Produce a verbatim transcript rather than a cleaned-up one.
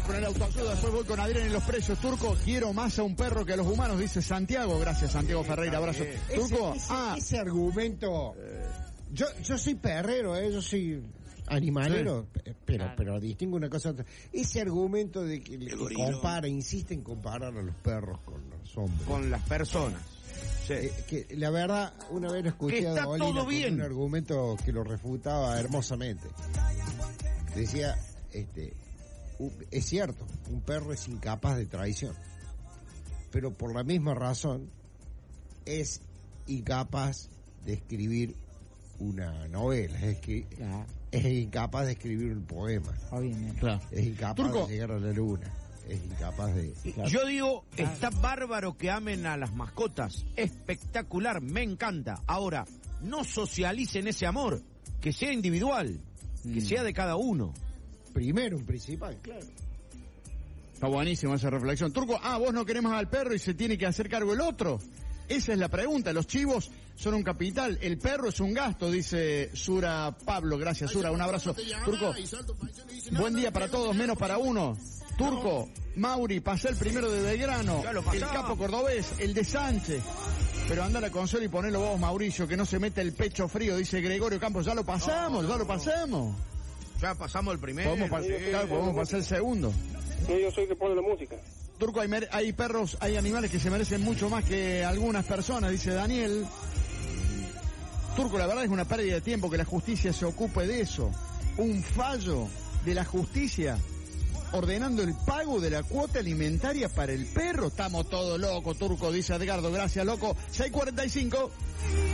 con el autoayuda, después voy con Adrián en los precios. Turco, quiero más a un perro que a los humanos, dice Santiago. Gracias, Santiago Ferreira, abrazo. Turco, ese, ese, ah. ese argumento, yo, yo soy perrero, eh, yo soy animalero, sí. pero, claro. pero distingo una cosa otra. Ese argumento de que, que compara, insiste en comparar a los perros con los hombres. Con las personas. Sí. Eh, que la verdad, una vez lo escuché que está a Dolina todo con bien. un argumento que lo refutaba hermosamente. Decía, este, un, es cierto, un perro es incapaz de traición, pero por la misma razón es incapaz de escribir una novela, es que claro. es incapaz de escribir un poema, obviamente. Claro. Es incapaz Turco. de llegar a la luna. Es incapaz de... Claro. Yo digo, está bárbaro que amen a las mascotas. Espectacular, me encanta. Ahora, no socialicen ese amor. Que sea individual. Mm. Que sea de cada uno. Primero, un principal, claro. Está buenísima esa reflexión. Turco, ah, vos no querés más al perro y se tiene que hacer cargo el otro. Esa es la pregunta. Los chivos son un capital, el perro es un gasto, dice Sura Pablo. Gracias, Sura, un abrazo. Turco, buen día para todos, menos para uno. Turco, Mauri, pasé el primero de Belgrano, el capo cordobés, el de Sánchez. Pero anda a la consola y ponelo vos, Mauricio, que no se mete el pecho frío, dice Gregorio Campos. Ya lo pasamos, ya lo pasamos. Ya pasamos el primero. Podemos, pas- sí, claro, podemos pasar el segundo. Sí, yo soy el que pone la música. Turco, hay, mer- hay perros, hay animales que se merecen mucho más que algunas personas, dice Daniel. Turco, la verdad es una pérdida de tiempo que la justicia se ocupe de eso. Un fallo de la justicia ordenando el pago de la cuota alimentaria para el perro. Estamos todos locos, Turco, dice Edgardo. Gracias, loco. seis cuarenta y cinco.